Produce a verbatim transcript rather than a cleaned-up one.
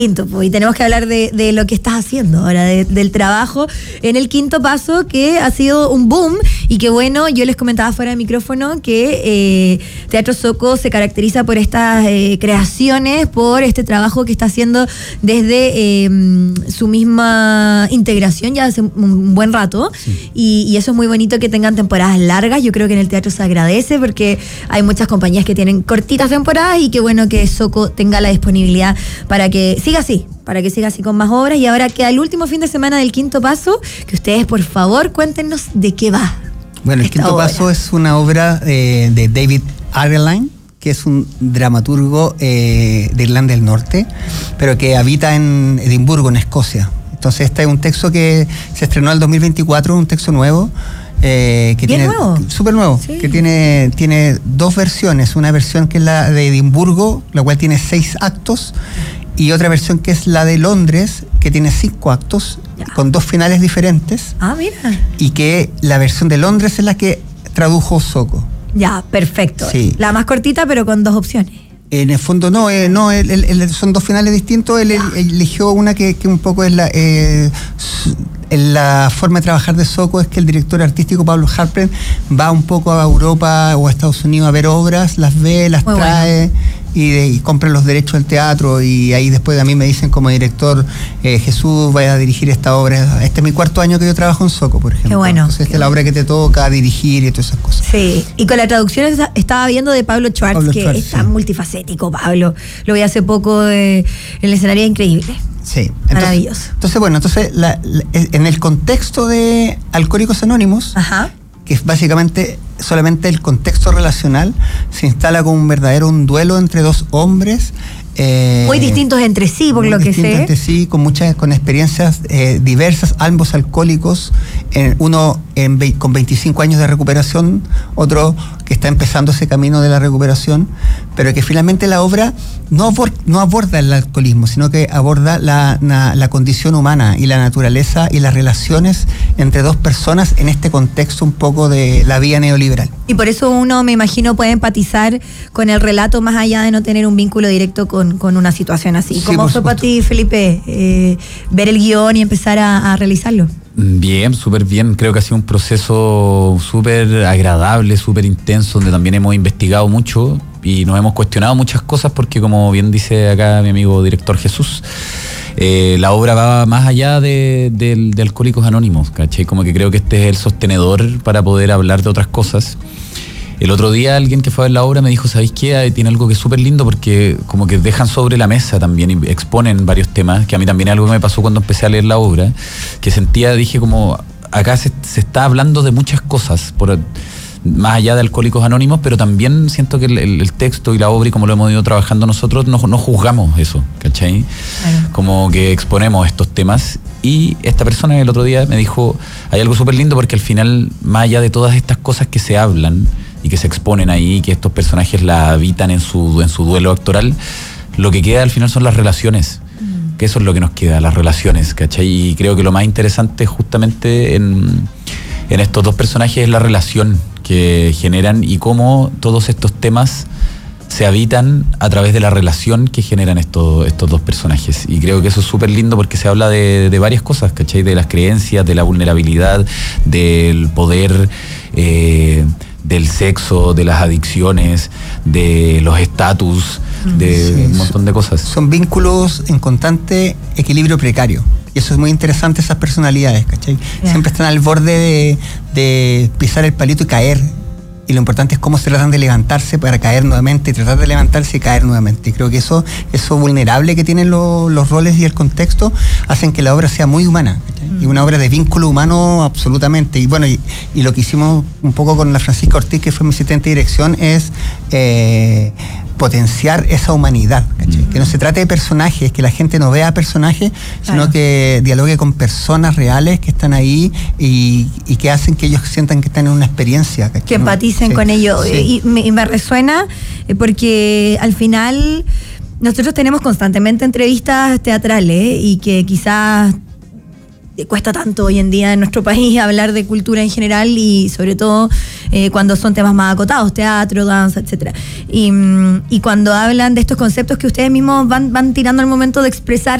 Y tenemos que hablar de, de lo que estás haciendo ahora, de, del trabajo en el Quinto Paso, que ha sido un boom y que bueno, yo les comentaba fuera de micrófono que eh, Teatro Zoco se caracteriza por estas eh, creaciones, por este trabajo que está haciendo desde eh, su misma integración ya hace un buen rato, sí. y, y eso es muy bonito que tengan temporadas largas. Yo creo que en el teatro se agradece porque hay muchas compañías que tienen cortitas temporadas y qué bueno que Zoco tenga la disponibilidad para que siga así, para que siga así con más obras. Y ahora queda el último fin de semana del Quinto Paso, que ustedes por favor cuéntenos de qué va. Bueno, el Quinto obra. Paso es una obra eh, de David Argyle, que es un dramaturgo eh, de Irlanda del Norte, pero que habita en Edimburgo, en Escocia. Entonces este es un texto que se estrenó en el dos mil veinticuatro, un texto nuevo. Eh, que ¿Bien tiene, nuevo? Súper nuevo, sí. que tiene, tiene dos versiones. Una versión que es la de Edimburgo, la cual tiene seis actos, y otra versión que es la de Londres, que tiene cinco actos, ya. con dos finales diferentes. Ah, mira. Y que la versión de Londres es la que tradujo Zoco. Ya, perfecto. Sí. La más cortita, pero con dos opciones. En el fondo no, eh, no él, él, él, son dos finales distintos. Él, él eligió una que, que un poco es la... Eh, la forma de trabajar de Zoco es que el director artístico Pablo Harper va un poco a Europa o a Estados Unidos a ver obras, las ve, las Muy trae bueno. y, de, y compra los derechos del teatro, y ahí después a mí me dicen como director, eh, Jesús, vaya a dirigir esta obra. Este es mi cuarto año que yo trabajo en Zoco, por ejemplo. Qué bueno. Entonces esta es la bueno. obra que te toca dirigir y todas esas cosas. Sí, y con la traducción estaba viendo de Pablo Schwartz, Pablo que Schwartz, es tan sí. multifacético, Pablo. Lo vi hace poco eh, en el escenario, increíble. Sí, entonces, maravilloso. Entonces, bueno, entonces la, la, en el contexto de Alcohólicos Anónimos, Ajá. que es básicamente solamente el contexto relacional, se instala como un verdadero un duelo entre dos hombres. Eh, muy distintos entre sí, por lo que sé. Entre sí, con muchas, con experiencias eh, diversas, ambos alcohólicos, eh, uno en, con veinticinco años de recuperación, otro que está empezando ese camino de la recuperación, pero que finalmente la obra no, abor, no aborda el alcoholismo, sino que aborda la, la, la condición humana y la naturaleza y las relaciones entre dos personas en este contexto un poco de la vía neoliberal. Y por eso uno, me imagino, puede empatizar con el relato más allá de no tener un vínculo directo con, con una situación así. Sí, ¿Cómo fue para ti, Felipe, eh, ver el guión y empezar a, a realizarlo? Bien, súper bien. Creo que ha sido un proceso súper agradable, súper intenso, donde también hemos investigado mucho y nos hemos cuestionado muchas cosas porque, como bien dice acá mi amigo director Jesús, eh, la obra va más allá de, de, de Alcohólicos Anónimos, ¿cachai? Como que creo que este es el sostenedor para poder hablar de otras cosas. El otro día alguien que fue a ver la obra me dijo, ¿sabéis qué? Tiene algo que es súper lindo porque como que dejan sobre la mesa también y exponen varios temas, que a mí también es algo que me pasó cuando empecé a leer la obra, que sentía, dije como, acá se, se está hablando de muchas cosas, por, más allá de Alcohólicos Anónimos, pero también siento que el, el, el texto y la obra, y como lo hemos ido trabajando nosotros, no, no juzgamos eso, ¿cachai? Claro. Como que exponemos estos temas. Y esta persona el otro día me dijo, hay algo súper lindo porque al final, más allá de todas estas cosas que se hablan y que se exponen ahí, que estos personajes la habitan en su, en su duelo actoral, lo que queda al final son las relaciones, mm. que eso es lo que nos queda, las relaciones, ¿cachai? Y creo que lo más interesante justamente en, en estos dos personajes es la relación que generan y cómo todos estos temas se habitan a través de la relación que generan estos, estos dos personajes. Y creo que eso es súper lindo porque se habla de, de varias cosas, ¿cachai? De las creencias, de la vulnerabilidad, del poder, eh, del sexo, de las adicciones, de los estatus, de sí, un montón de cosas. Son vínculos en constante equilibrio precario. Y eso es muy interesante, esas personalidades, ¿cachai? Yeah. Siempre están al borde de, de pisar el palito y caer. Y lo importante es cómo se tratan de levantarse para caer nuevamente, y tratar de levantarse y caer nuevamente. Y creo que eso, eso vulnerable que tienen lo, los roles y el contexto hacen que la obra sea muy humana, mm. y una obra de vínculo humano absolutamente. Y bueno, y, y lo que hicimos un poco con la Francisca Ortiz, que fue mi asistente de dirección, es eh, potenciar esa humanidad, ¿cachai? Mm. Que no se trate de personajes, que la gente no vea personajes, claro. sino que dialogue con personas reales que están ahí y, y que hacen que ellos sientan que están en una experiencia, ¿cachai? Que empaticen sí, con ellos. Sí. Y, me, y me resuena porque al final nosotros tenemos constantemente entrevistas teatrales y que quizás cuesta tanto hoy en día en nuestro país hablar de cultura en general y sobre todo eh, cuando son temas más acotados, teatro, danza, etcétera. Y, y cuando hablan de estos conceptos que ustedes mismos van, van tirando al momento de expresar